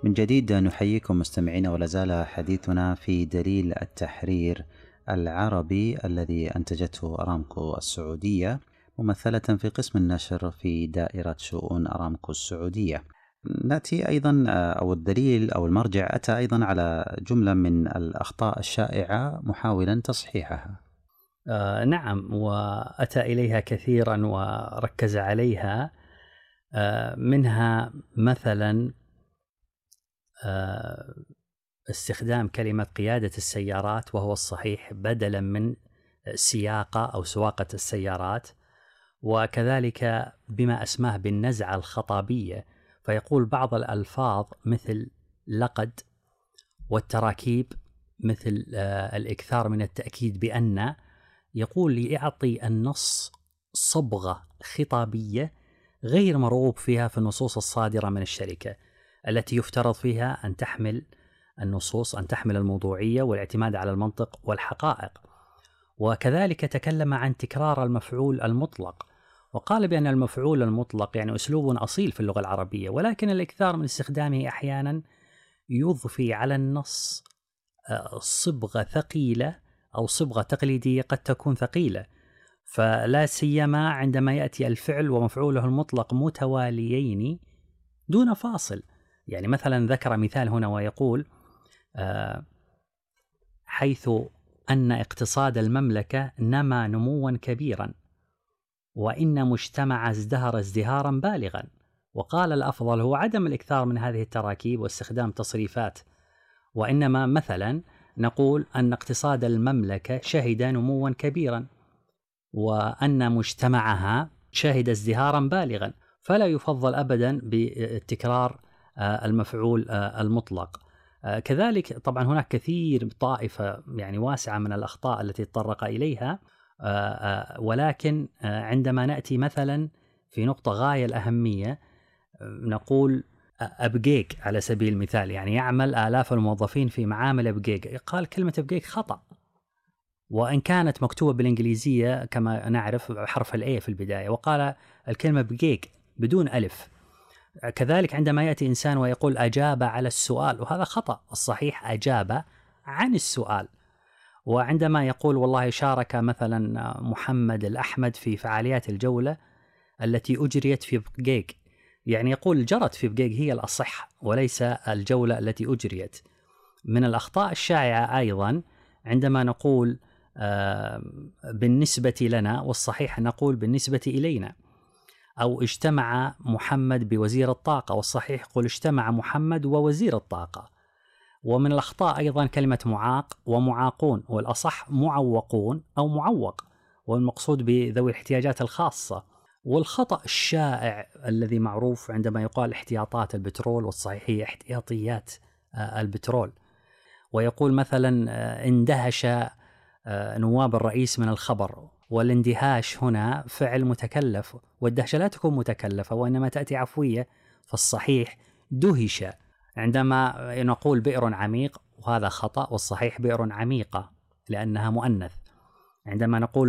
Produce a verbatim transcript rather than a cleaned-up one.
من جديد نحييكم مستمعينا، ولا زال حديثنا في دليل التحرير العربي الذي أنتجته أرامكو السعودية، ممثلة في قسم النشر في دائرة شؤون أرامكو السعودية. نأتي أيضا أو الدليل أو المرجع أتى أيضا على جملة من الأخطاء الشائعة محاولا تصحيحها. آه نعم، وأتى إليها كثيرا وركز عليها. آه منها مثلا آه استخدام كلمة قيادة السيارات وهو الصحيح بدلا من سياقة أو سواقة السيارات، وكذلك بما أسماه بالنزعة الخطابية، فيقول بعض الألفاظ مثل لقد، والتراكيب مثل آه الإكثار من التأكيد بأن، يقول ليعطي النص صبغة خطابية غير مرغوب فيها في النصوص الصادرة من الشركة، التي يفترض فيها أن تحمل النصوص أن تحمل الموضوعية والاعتماد على المنطق والحقائق. وكذلك تكلم عن تكرار المفعول المطلق، وقال بأن المفعول المطلق يعني أسلوب أصيل في اللغة العربية، ولكن الإكثار من استخدامه أحيانا يضفي على النص صبغة ثقيلة أو صبغة تقليدية قد تكون ثقيلة، فلا سيما عندما يأتي الفعل ومفعوله المطلق متواليين دون فاصل. يعني مثلا ذكر مثال هنا ويقول آه حيث أن اقتصاد المملكة نما نموا كبيرا، وإن مجتمع ازدهر ازدهارا بالغا. وقال الأفضل هو عدم الإكثار من هذه التراكيب واستخدام تصريفات، وإنما مثلا نقول أن اقتصاد المملكة شهد نموا كبيرا، وأن مجتمعها شهد ازدهارا بالغا، فلا يفضل أبدا بتكرار المفعول المطلق. كذلك طبعا هناك كثير طائفة يعني واسعة من الأخطاء التي تطرق إليها، ولكن عندما نأتي مثلا في نقطة غاية الأهمية نقول أبجيك على سبيل المثال، يعني يعمل آلاف الموظفين في معامل أبجيك، قال كلمة أبجيك خطأ، وإن كانت مكتوبة بالإنجليزية كما نعرف حرف الأي في البداية، وقال الكلمة بجيك بدون ألف. كذلك عندما يأتي إنسان ويقول أجاب على السؤال، وهذا خطأ، الصحيح أجاب عن السؤال. وعندما يقول والله شارك مثلا محمد الأحمد في فعاليات الجولة التي أجريت في بجيك، يعني يقول جرت في بجيك هي الأصح وليس الجولة التي أجريت. من الأخطاء الشائعة أيضا عندما نقول آه بالنسبة لنا، والصحيح نقول بالنسبة إلينا، أو اجتمع محمد بوزير الطاقة، والصحيح يقول اجتمع محمد ووزير الطاقة. ومن الأخطاء أيضا كلمة معاق ومعاقون، والأصح معوقون أو معوق، والمقصود بذوي الاحتياجات الخاصة. والخطأ الشائع الذي معروف عندما يقال احتياطات البترول، والصحيح هي احتياطيات البترول. ويقول مثلا اندهش نواب الرئيس من الخبر، والاندهاش هنا فعل متكلف، والدهشة لا تكون متكلفة وإنما تأتي عفوية، فالصحيح دهش. عندما نقول بئر عميق وهذا خطأ، والصحيح بئر عميقة لأنها مؤنث. عندما نقول